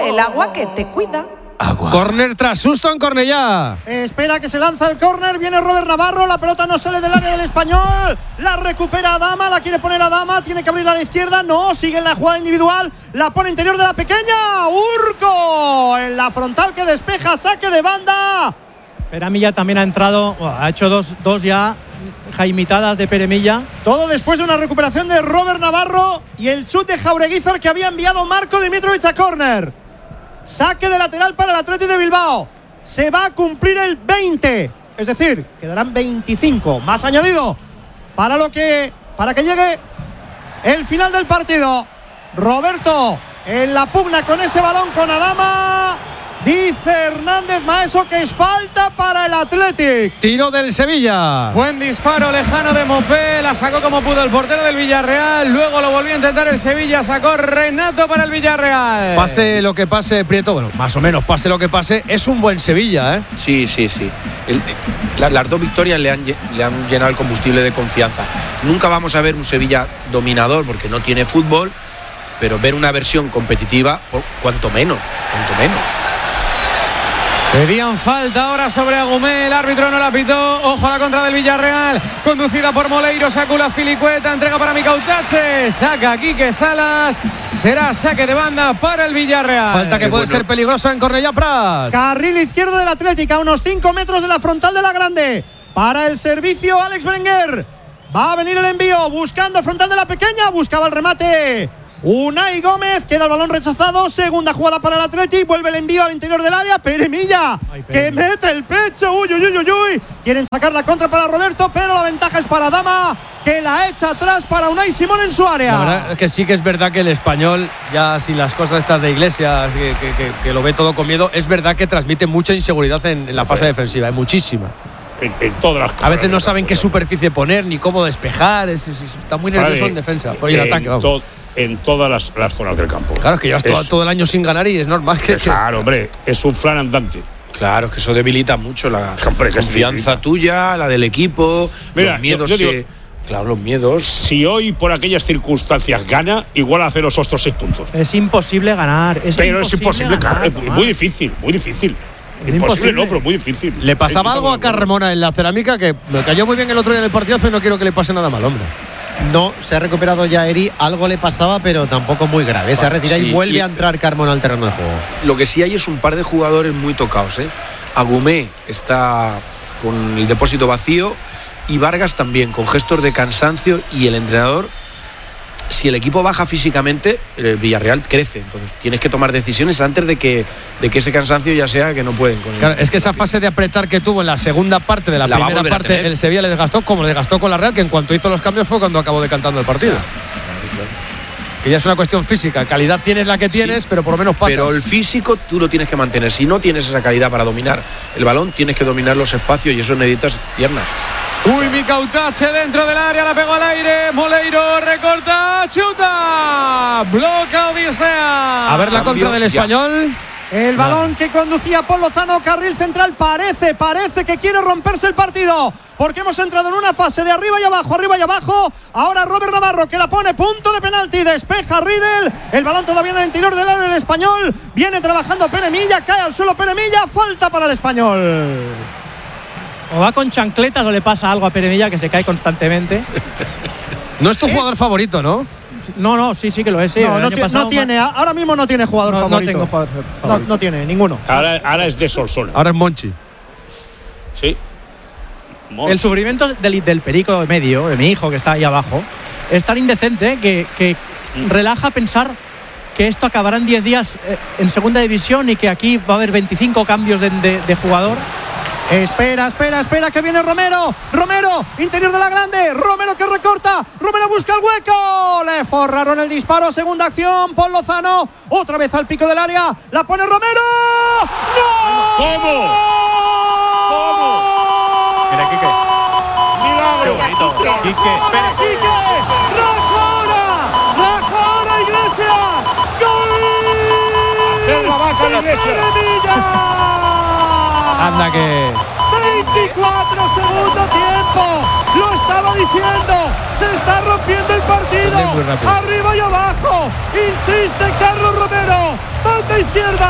el agua que te cuida. Agua. Córner tras susto en Cornellá. Espera que se lanza el córner, viene Robert Navarro, la pelota no sale del área del Español, la recupera Adama, la quiere poner Adama, tiene que abrirla a la izquierda, no, sigue en la jugada individual, la pone interior de la pequeña, Urco en la frontal que despeja, saque de banda. Peremilla también ha entrado, ha hecho dos ya jaimitadas de Peremilla. Todo después de una recuperación de Robert Navarro y el chut de Jaureguizar que había enviado Marko Dimitrovic a córner. Saque de lateral para el Athletic de Bilbao. Se va a cumplir el 20. Es decir, quedarán 25 más añadido para que llegue el final del partido. Roberto en la pugna con ese balón con Adama. Dice Hernández Maeso que es falta para el Athletic. Tiro del Sevilla. Buen disparo lejano de Mopé. La sacó como pudo el portero del Villarreal. Luego lo volvió a intentar el Sevilla. Sacó Renato para el Villarreal. Pase lo que pase, Prieto. Bueno, más o menos, pase lo que pase. Es un buen Sevilla, ¿eh? Sí. Las dos victorias le han llenado el combustible de confianza. Nunca vamos a ver un Sevilla dominador porque no tiene fútbol, pero ver una versión competitiva, cuanto menos. Pedían falta ahora sobre Agumé, el árbitro no la pitó. Ojo a la contra del Villarreal, conducida por Moleiro, saca la Pilicueta, entrega para Micautache, saca Quique Salas, será saque de banda para el Villarreal. Falta que puede ser peligrosa en Cornellá Prat. Carril izquierdo del Atlético, a unos 5 metros de la frontal de la grande. Para el servicio Alex Berenguer. Va a venir el envío, buscando frontal de la pequeña, buscaba el remate Unai Gómez, queda el balón rechazado, segunda jugada para el Athletic, vuelve el envío al interior del área, Peremilla, que mete el pecho, uy, quieren sacar la contra para Roberto, pero la ventaja es para Adama, que la echa atrás para Unai Simón en su área. La verdad que sí que es verdad que el Español, ya sin las cosas estas de Iglesias, que lo ve todo con miedo, es verdad que transmite mucha inseguridad en la fase defensiva, muchísima. En todas las cosas. A veces no saben qué superficie poner ni cómo despejar. Está muy nervioso en defensa. Oye, el ataque, vamos. En todas las zonas del campo. Claro, es que llevas todo el año sin ganar y es normal que. Claro, hombre, es un flan andante. Claro, es que eso debilita mucho la confianza tuya, la del equipo. Mira, los miedos. Claro, los miedos. Si hoy por aquellas circunstancias gana, igual hace los otros 6 puntos. Es imposible ganar. Es imposible ganar. Es muy difícil. Imposible no, pero muy difícil. Le pasaba algo a Carmona en la cerámica que me cayó muy bien el otro día en el partidazo y no quiero que le pase nada mal, hombre. No, se ha recuperado ya Eri, algo le pasaba, pero tampoco muy grave. Se ha retirado y vuelve a entrar Carmona al terreno de juego. Lo que sí hay es un par de jugadores muy tocados, ¿eh? Agumé está con el depósito vacío y Vargas también, con gestos de cansancio, y el entrenador, si el equipo baja físicamente, el Villarreal crece. Entonces tienes que tomar decisiones antes de que ese cansancio ya sea que no pueden con él. Claro, es que esa fase de apretar que tuvo en la segunda parte de la primera parte, el Sevilla le desgastó, como le desgastó con la Real, que en cuanto hizo los cambios fue cuando acabó decantando el partido. Claro. Que ya es una cuestión física. Calidad tienes la que tienes, pero por lo menos patas. Pero el físico tú lo tienes que mantener. Si no tienes esa calidad para dominar el balón, tienes que dominar los espacios y eso necesitas piernas. Uy, Micautache dentro del área, la pegó al aire, Moleiro recorta, chuta, bloca Odisea. A ver la contra del Español. El balón que conducía Paul Lozano, carril central, parece que quiere romperse el partido, porque hemos entrado en una fase de arriba y abajo. Ahora Robert Navarro, que la pone, punto de penalti, despeja Riedel, el balón todavía en el interior del área del Español, viene trabajando Peremilla, cae al suelo Peremilla, falta para el Español. O va con chancletas o le pasa algo a Peremilla, que se cae constantemente. No es tu jugador favorito, ¿no? No, sí que lo es. Sí. No tiene, ahora mismo no tiene jugador favorito. No tengo jugador favorito. No tiene ninguno. Ahora es de Solsona. Ahora es Monchi. Sí. El sufrimiento del perico medio, de mi hijo que está ahí abajo, es tan indecente que relaja pensar que esto acabará en 10 días en segunda división y que aquí va a haber 25 cambios de jugador. Espera, que viene Romero, interior de la grande, Romero que recorta, Romero busca el hueco, le forraron el disparo, segunda acción, Paul Lozano, otra vez al pico del área, la pone Romero, ¡no! ¿Cómo? Mira, Quique. Milagro. Quique. Rajona Iglesias, ¡gol! Hacer la vaca de Iglesias. Anda que 24 segundo tiempo, lo estaba diciendo, se está rompiendo el partido, arriba y abajo, insiste Carlos Romero, banda izquierda,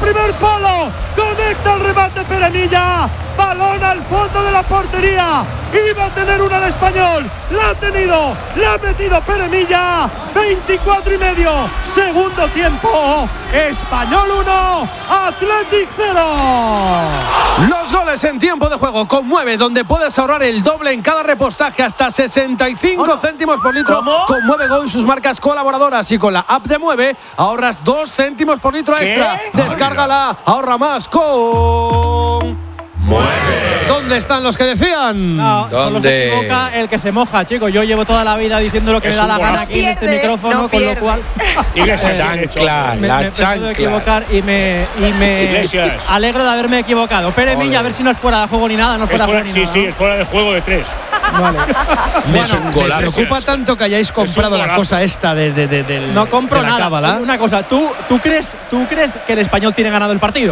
primer palo. Conecta el remate Peremilla. Balón al fondo de la portería. Iba a tener una el Español. La ha tenido. La ha metido Peremilla. 24,5. Segundo tiempo. Español 1. Athletic 0. Los goles en tiempo de juego conmueve, donde puedes ahorrar el doble en cada repostaje, hasta 65 céntimos por litro. Con Mueve Go y sus marcas colaboradoras, y con la app de Mueve ahorras 2 céntimos por litro extra. Descárgala, ahorra más con Mueve. ¿Dónde están los que decían? No, solo se equivoca el que se moja, chicos. Yo llevo toda la vida diciendo lo que me da la gana aquí en este micrófono, con lo cual chancla, me puedo equivocar y me alegro de haberme equivocado. Peremilla, a ver si no es fuera de juego ni nada. No es fuera de juego ni nada. Sí, es fuera de juego de 3. Vale. Me preocupa tanto que hayáis comprado la cosa esta del. No compro nada. Cábala. Una cosa, ¿tú crees que el Español tiene ganado el partido?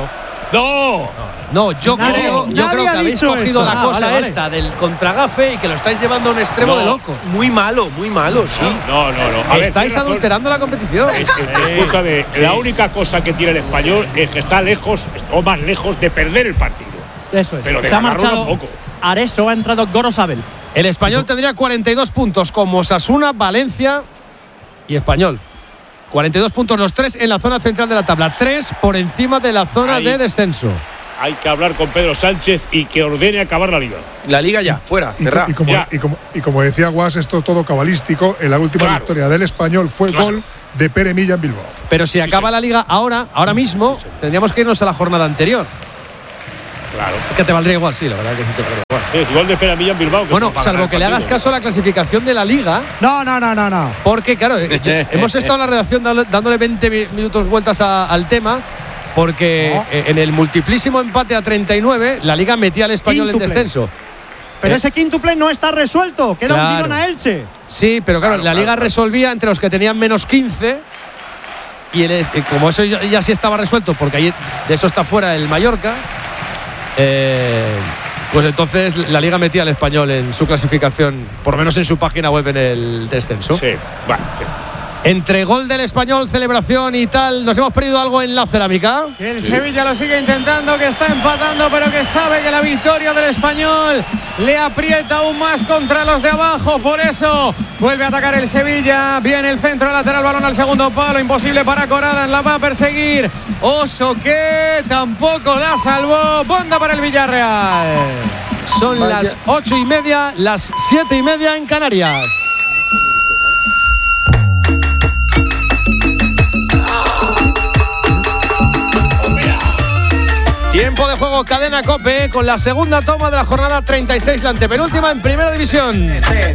No, yo creo que habéis cogido la cosa esta del contragafe y que lo estáis llevando a un extremo de loco. Muy malo, sí. No. Estáis adulterando la competición. Escúchame, la única cosa que tiene el Español es que está lejos, o más lejos, de perder el partido. Eso es. Pero se ha marchado tampoco. Areso, ha entrado Gorosabel. El Español tendría 42 puntos, como Osasuna, Valencia y Español. 42 puntos los 3 en la zona central de la tabla, 3 por encima de la zona de descenso. Hay que hablar con Pedro Sánchez y que ordene acabar la liga. La liga ya, fuera, cerrada. Y como decía Guas, esto es todo cabalístico. En la última victoria del Español fue gol de Peremilla en Bilbao. Pero si acaba la liga ahora mismo, tendríamos que irnos a la jornada anterior. Claro. Que te valdría igual, sí, la verdad que sí te valdría igual. Sí, gol de Peremilla en Bilbao. Bueno, salvo que le hagas caso a la clasificación de la liga. No. Porque, claro, hemos estado en la redacción dándole 20 minutos vueltas al tema. Porque en el multiplísimo empate a 39, la liga metía al Español en descenso. Pero ese quíntuple no está resuelto. Queda un Girona-Elche. Sí, pero claro, la liga resolvía entre los que tenían menos 15. Y como eso ya sí estaba resuelto, porque ahí de eso está fuera el Mallorca. Pues entonces la liga metía al Español en su clasificación, por lo menos en su página web, en el descenso. Sí, bueno. Entre gol del Español, celebración y tal, ¿nos hemos perdido algo en la cerámica? El Sevilla lo sigue intentando, que está empatando, pero que sabe que la victoria del Español le aprieta aún más contra los de abajo. Por eso vuelve a atacar el Sevilla. Viene el centro lateral, balón al segundo palo. Imposible para Corada, la va a perseguir Oso, que tampoco la salvó. Banda para el Villarreal. Son las 8:30, las 7:30 en Canarias. Tiempo de juego, cadena COPE, con la segunda toma de la jornada 36, la antepenúltima en Primera División.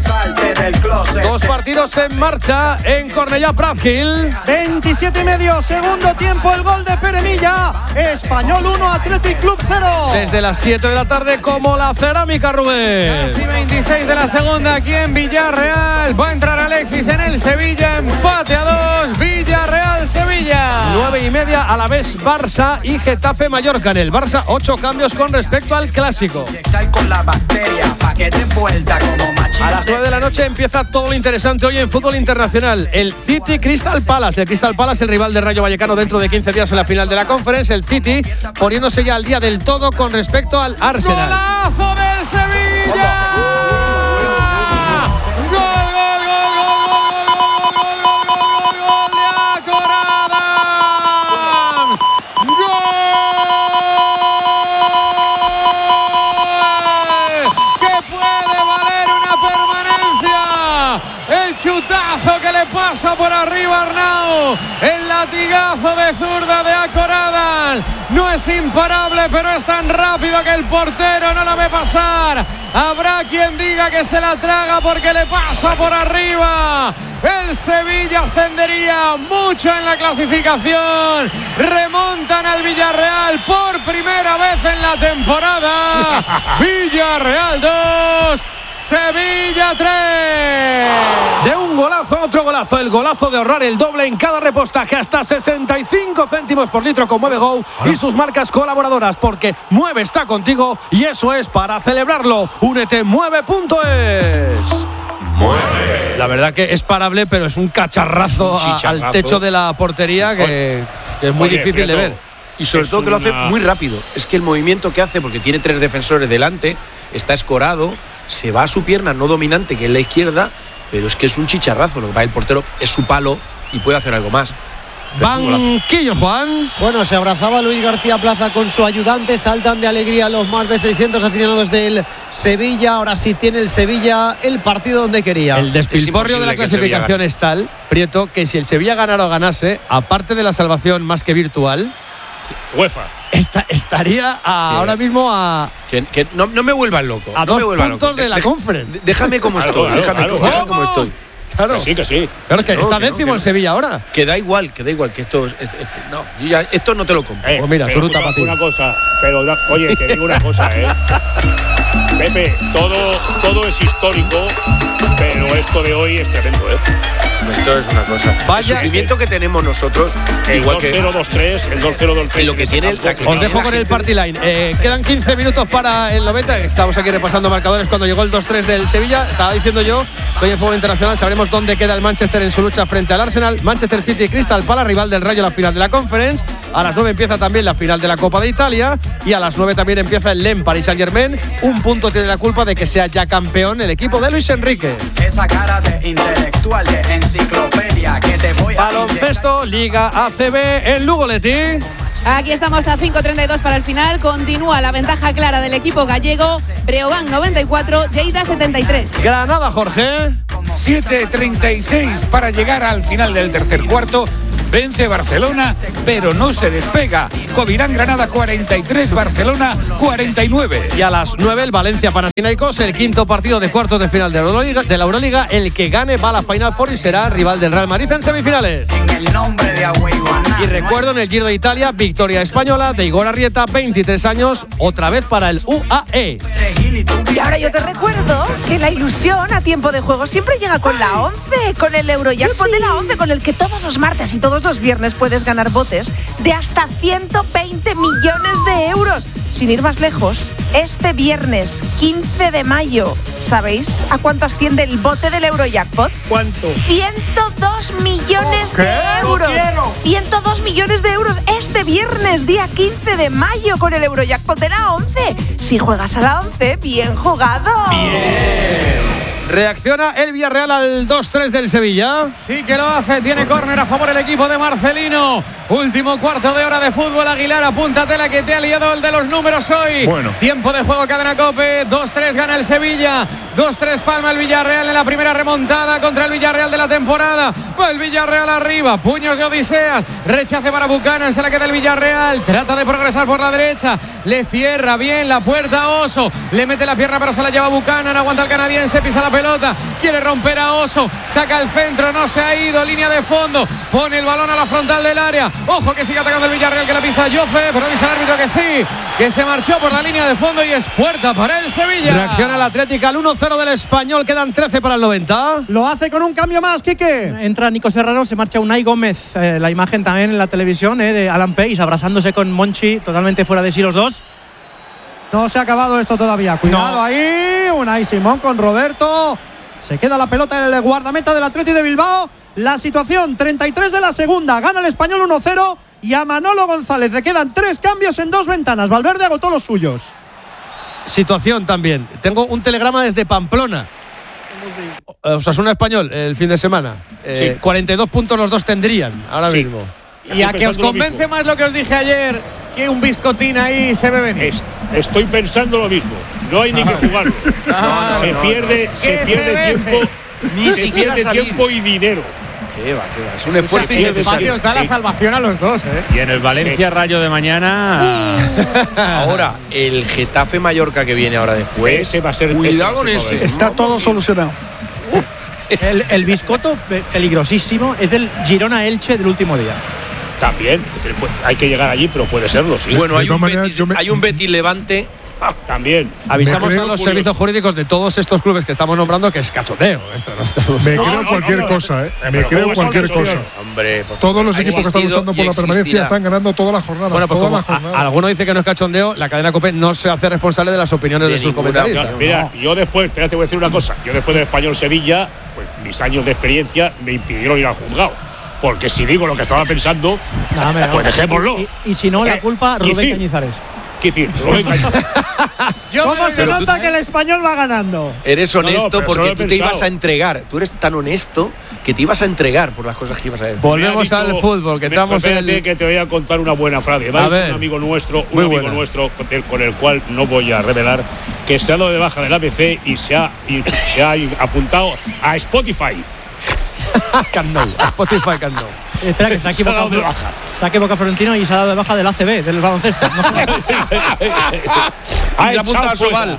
2 partidos en marcha en Cornellá Pratgil. 27,5, segundo tiempo, el gol de Peremilla. Español 1, Athletic Club 0. Desde las 7 de la tarde, como la cerámica, Rubén. Casi 26 de la segunda aquí en Villarreal. Va a entrar Alexis en el Sevilla, empate a 2, Villarreal-Sevilla. 9:30, a la vez Barça y Getafe Mallorca. En el Barça, 8 cambios con respecto al clásico. A las 9 de la noche empieza todo lo interesante hoy en fútbol internacional. El City Crystal Palace. El Crystal Palace, el rival del Rayo Vallecano dentro de 15 días en la final de la Conference. El City poniéndose ya al día del todo con respecto al Arsenal. ¡Golazo del Sevilla! Chutazo que le pasa por arriba Arnau. El latigazo de zurda de Acorada. No es imparable, pero es tan rápido que el portero no la ve pasar. Habrá quien diga que se la traga porque le pasa por arriba. El Sevilla ascendería mucho en la clasificación. Remontan al Villarreal por primera vez en la temporada. Villarreal 2. Sevilla 3. De un golazo a otro golazo. El golazo de ahorrar el doble en cada repostaje, hasta 65 céntimos por litro con Mueve Go y sus marcas colaboradoras, porque Mueve está contigo y eso es para celebrarlo. Únete, mueve.es. Mueve. La verdad que es parable, pero es un cacharrazo al techo de la portería que es muy difícil de ver. Y sobre todo que lo hace muy rápido. Es que el movimiento que hace, porque tiene 3 defensores delante, está escorado, se va a su pierna no dominante, que es la izquierda, pero es que es un chicharrazo. Lo que pasa, el portero es su palo y puede hacer algo más. Banquillo, Juan. Bueno, se abrazaba Luis García Plaza con su ayudante. Saltan de alegría los más de 600 aficionados del Sevilla. Ahora sí tiene el Sevilla el partido donde quería. El despilporrio de la clasificación es tal, Prieto, que si el Sevilla ganara o ganase, aparte de la salvación más que virtual, UEFA estaría ahora mismo a que no me vuelvas loco. A no 2 puntos de la Conference. Déjame como estoy. Déjame como estoy. Claro. Que sí. Claro, que está décimo el Sevilla ahora. Que da igual, que esto no, esto no te lo compro. Pues mira, Turuta para ti. Una cosa, pero oye, te digo una cosa, Pepe, todo es histórico, pero esto de hoy es tremendo, Esto es una cosa. Vaya, el sufrimiento que tenemos nosotros, el igual que 2-0-2-3, el 2-0-2-3. Lo que tiene os dejo con el party line. Quedan 15 minutos para el 90. Estamos aquí repasando marcadores cuando llegó el 2-3 del Sevilla. Estaba diciendo yo que hoy en Fútbol Internacional sabremos dónde queda el Manchester en su lucha frente al Arsenal. Manchester City y Crystal Palace, rival del Rayo, la final de la Conference. A las 9 empieza también la final de la Copa de Italia. Y a las 9 también empieza el Lens Paris Saint-Germain. Un punto tiene la culpa de que sea ya campeón el equipo de Luis Enrique. Esa cara de intelectual de enciclopedia que te voy a baloncesto, Liga ACB en Lugo, Leti. Aquí estamos a 5:32 para el final. Continúa la ventaja clara del equipo gallego. Breogán 94, Lleida 73. Granada, Jorge. 7:36 para llegar al final del tercer cuarto. Vence Barcelona, pero no se despega. Covirán Granada 43, Barcelona 49. Y a las 9 el Valencia Panathinaikos, el quinto partido de cuartos de final de la Euroliga. El que gane va a la Final Four y será rival del Real Madrid en semifinales. Y recuerdo, en el Giro de Italia, victoria española de Igor Arrieta, 23 años, otra vez para el UAE. Y ahora yo te recuerdo que la ilusión a tiempo de juego siempre llega con la 11, con el Eurojackpot de la 11, con el que todos los martes y todos los viernes puedes ganar botes de hasta 120 millones de euros. Sin ir más lejos, este viernes 15 de mayo, ¿sabéis a cuánto asciende el bote del Eurojackpot? ¿Cuánto? 102 millones de euros. 102 millones de euros este viernes, día 15 de mayo, con el Eurojackpot de la 11. Si juegas a la 11, bien jugado. Bien. Reacciona el Villarreal al 2-3 del Sevilla. Sí que lo hace, tiene córner a favor el equipo de Marcelino. Último cuarto de hora de fútbol. Aguilar, apúntatela que te ha liado el de los números hoy. Bueno. Tiempo de juego, Cadena COPE. 2-3 gana el Sevilla. 2-3 palma el Villarreal en la primera remontada contra el Villarreal de la temporada. Va el Villarreal arriba, puños de Odiseas. Rechace para Buchanan, se la queda el Villarreal. Trata de progresar por la derecha. Le cierra bien la puerta a Oso. Le mete la pierna pero se la lleva Buchanan. Aguanta el canadiense, pisa la pelota. Quiere romper a Oso. Saca el centro, no se ha ido. Línea de fondo. Pone el balón a la frontal del área. Ojo que sigue atacando el Villarreal, que la pisa Joffe, pero dice el árbitro que sí, que se marchó por la línea de fondo y es puerta para el Sevilla. Reacciona el Atlético al 1-0 del Español. Quedan 13 para el 90. Lo hace con un cambio más, Quique. Entra Nico Serrano, se marcha Unai Gómez. La imagen también en la televisión de Alan Pace abrazándose con Monchi, totalmente fuera de sí los dos. No se ha acabado esto todavía. Cuidado ahí. Unai Simón con Roberto. Se queda la pelota en el guardameta del Athletic de Bilbao. La situación, 33 de la segunda. Gana el Español 1-0. Y a Manolo González le quedan 3 cambios en 2 ventanas. Valverde agotó los suyos. Situación también. Tengo un telegrama desde Pamplona. Osasuna Español el fin de semana. Sí. 42 puntos los dos tendrían ahora mismo. Y a que os convence más lo que os dije ayer, que un biscotín ahí se ve venir. Estoy pensando lo mismo. No hay ni que jugarlo. Se pierde tiempo. Ni se siquiera pierde salir. tiempo y dinero. ¿Qué va? Es un esfuerzo innecesario. Os da la salvación a los dos, Y en el Valencia Rayo de mañana. Ahora, el Getafe Mallorca que viene ahora después. Ese va a ser. Cuidado con ese. Está todo solucionado. El biscoto peligrosísimo es el Girona Elche del último día. También. Pues, hay que llegar allí, pero puede serlo, sí. Bueno, De todas maneras, hay un Betis Levante. También. Avisamos creo a los curioso. servicios jurídicos de todos estos clubes que estamos nombrando que es cachondeo. Esto no está. Me creo cualquier cosa, ¿eh? Me Pero creo ¿cómo es cualquier una cosa. Hombre, Todos los ha equipos que están existido luchando por y la permanencia existirá. están ganando todas las jornadas. Bueno, pues todas como las jornadas. alguno dice que no es cachondeo, la cadena COPE no se hace responsable de las opiniones de sus ninguna, comentaristas. claro. Mira, yo después, espérate, te voy a decir una cosa. Yo después del Español Sevilla, pues mis años de experiencia me impidieron ir al juzgado. porque si digo lo que estaba pensando, pues dejémoslo. Y si no, la culpa, Rubén Cañizares. ¿Cómo se nota que el Español va ganando? Eres honesto porque tú te ibas a entregar. Tú eres tan honesto que te ibas a entregar por las cosas que ibas a decir. Volvemos al fútbol, que estamos en el… que te voy a contar una buena frase. Me ha dicho un amigo nuestro con el cual no voy a revelar, que se ha dado de baja del ABC y se ha apuntado a Spotify. Spotify Camp Nou. Espera, que se ha equivocado Florentino y se ha dado de baja del ACB, del baloncesto. Se apunta al Sobal.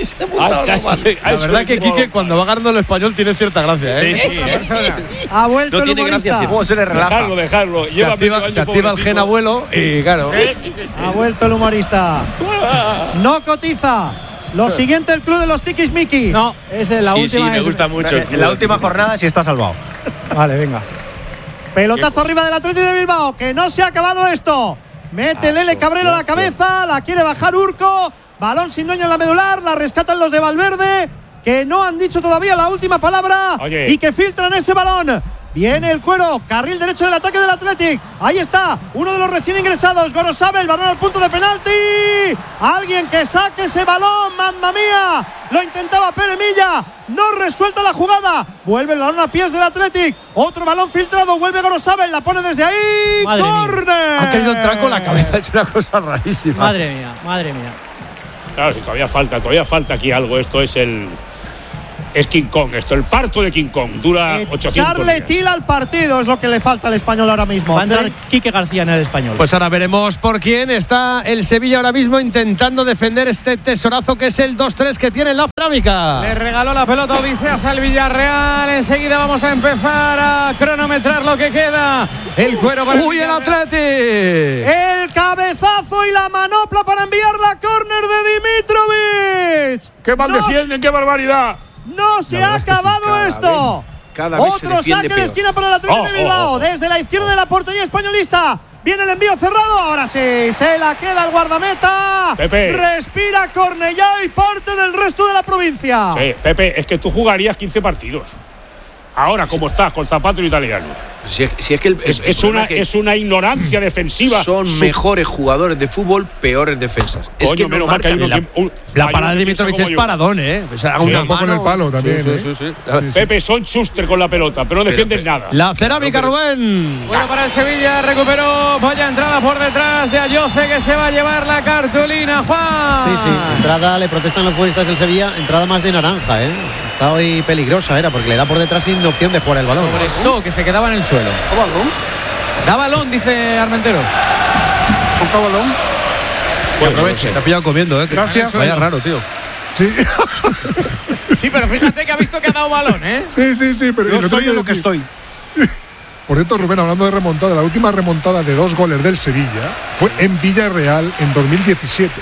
La verdad que Quique, cuando va ganando el Español, tiene cierta gracia, ¿eh? Sí. Ha vuelto no el tiene humorista. gracia. ¿Cómo se le relaja? Dejarlo. Se activa el gen abuelo y claro. Ha vuelto el humorista. No cotiza. Lo siguiente, el club de los tiquismiquis. No, es la última. Sí, me gusta mucho. En la última jornada sí está salvado. Vale, venga. Pelotazo arriba del Atlético de Bilbao, que no se ha acabado esto. Mete Lele Cabrera a la cabeza, la quiere bajar Urco. Balón sin dueño en la medular, la rescatan los de Valverde, que no han dicho todavía la última palabra. Y que filtran ese balón. Viene el Cuero, carril derecho del ataque del Athletic. Ahí está, uno de los recién ingresados, Gorosabel, balón al punto de penalti. Alguien que saque ese balón, mamma mía. Lo intentaba Pere Milla, no resuelta la jugada. Vuelve el balón a pies del Athletic. Otro balón filtrado, vuelve Gorosabel, la pone desde ahí. ¡Córner! Ha querido entrar con la cabeza, ha hecho una cosa rarísima. Madre mía. Claro, todavía falta aquí algo. Esto es King Kong, el parto de King Kong. Dura 800 Echarle días. tila al partido es lo que le falta al Español ahora mismo. Va a entrar Quique García en el Español. Pues ahora veremos por quién está el Sevilla ahora mismo intentando defender este tesorazo que es el 2-3 que tiene la Cerámica. Le regaló la pelota Odiseas al Villarreal. Enseguida vamos a empezar a cronometrar lo que queda. El Cuero para ¡Uy, el Athletic! El cabezazo y la manopla para enviar la córner de Dimitrovic. ¡Qué mal defienden, qué barbaridad! No se ha acabado esto. Cada vez Otro saque de esquina para el Atlético de Bilbao. Desde la izquierda de la portería españolista. Viene el envío cerrado. Ahora sí, se la queda el guardameta. Pepe. Respira Cornellá y parte del resto de la provincia. Sí, Pepe, es que tú jugarías 15 partidos. Ahora, como estás, con zapato italiano. Si es que es una ignorancia defensiva. Son mejores jugadores de fútbol, peores defensas. Coño, es que no marcan. La parada de Dimitrovic es paradón, ¿eh? O sea, un poco en el palo también. Sí. Pepe, son Schuster con la pelota, pero no defienden nada. La Cerámica, Rubén. Bueno, para el Sevilla, recuperó. Vaya entrada por detrás de Ayoce, que se va a llevar la cartulina, Juan. Sí. Entrada, le protestan los futbolistas del Sevilla. Entrada más de naranja, ¿eh? Está hoy peligrosa, era porque le da por detrás sin opción de jugar el balón. Sobre eso, que se quedaba en el suelo. Da balón, dice Armentero. ¿Poca balón? Que aproveche. Te ha pillado comiendo, ¿eh? Gracias. Vaya raro, tío. Sí. Sí, pero fíjate que ha visto que ha dado balón, ¿eh? Sí, pero yo estoy en lo que estoy. Por cierto, Rubén, hablando de remontada, la última remontada de 2 goles del Sevilla fue en Villarreal en 2017.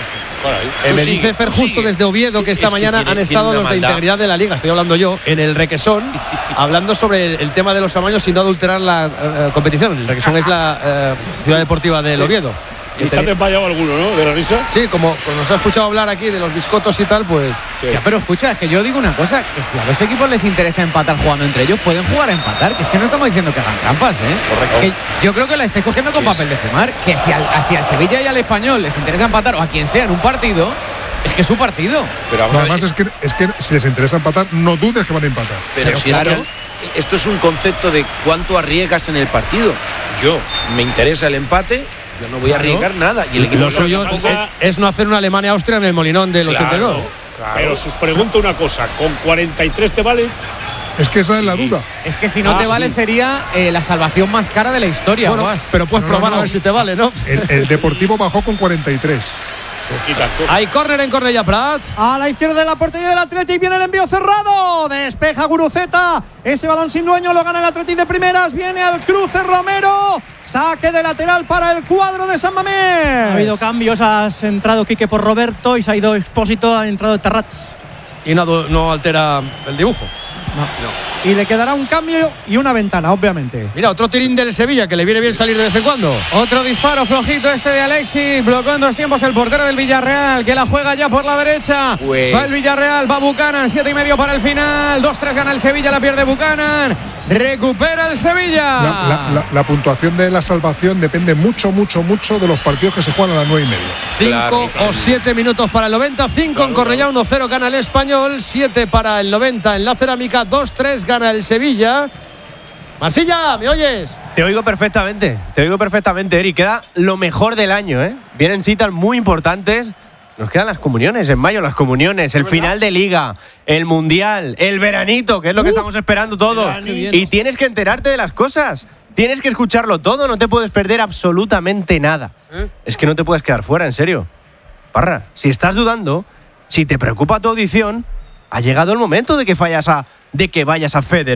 Me dice Fer justo desde Oviedo que esta mañana han estado los de integridad de la Liga, estoy hablando yo, en el Requesón, hablando sobre el tema de los amaños y no adulterar la competición. El Requesón es la ciudad deportiva del Oviedo. Y se ha desmayado alguno, ¿no? De la risa. Sí, como nos ha escuchado hablar aquí de los biscotos y tal, pues… Sí. Ya, pero escucha, es que yo digo una cosa, que si a los equipos les interesa empatar jugando entre ellos, pueden jugar a empatar, que es que no estamos diciendo que hagan trampas, ¿eh? Correcto. Que yo creo que la estáis cogiendo con papel de fumar, que si al Sevilla y al Español les interesa empatar, o a quien sea en un partido, es que es su partido. Pero además es que si les interesa empatar, no dudes que van a empatar. Pero si claro, es que esto es un concepto de cuánto arriesgas en el partido. Yo me interesa el empate. Yo no voy a arriesgar nada. Y el equipo lo suyo es no hacer una Alemania-Austria en el Molinón del 82. Claro. Pero os pregunto una cosa, ¿con 43 te vale? Es que esa es la duda. Es que si no te vale sería la salvación más cara de la historia. Bueno, pero puedes probar a ver si te vale, ¿no? El Deportivo bajó con 43. Hay córner en Cornellà Prat. A la izquierda de la portería del Athletic viene el envío cerrado. Despeja Guruceta. Ese balón sin dueño lo gana el Athletic de primeras. Viene al cruce Romero. Saque de lateral para el cuadro de San Mamés. Ha habido cambios. Has entrado Quique por Roberto y se ha ido Expósito. Ha entrado Terrats. Y no altera el dibujo. No. Y le quedará un cambio y una ventana, obviamente. Mira, otro tirín del Sevilla que le viene bien salir de vez en cuando. Otro disparo flojito este de Alexis. Bloqueó en 2 tiempos el portero del Villarreal, que la juega ya por la derecha. Va el Villarreal, va Buchanan, 7,5 para el final. 2-3 gana el Sevilla, la pierde Buchanan. Recupera el Sevilla. La puntuación de la salvación depende mucho de los partidos que se juegan a las 9:30. 5 o 7 minutos para el 90. 5 en Cornellá, 1-0 gana el Español. 7 para el 90 en la Cerámica. 2-3 gana el Sevilla. Marsilla, ¿me oyes? Te oigo perfectamente, Eri. Queda lo mejor del año, ¿eh? Vienen citas muy importantes. Nos quedan las comuniones, en mayo las comuniones, el final de Liga, el Mundial, el veranito, que es lo que estamos esperando todos. Y tienes que enterarte de las cosas. Tienes que escucharlo todo, no te puedes perder absolutamente nada. Es que no te puedes quedar fuera, en serio. Parra, si estás dudando, si te preocupa tu audición, ha llegado el momento de que vayas a Feder.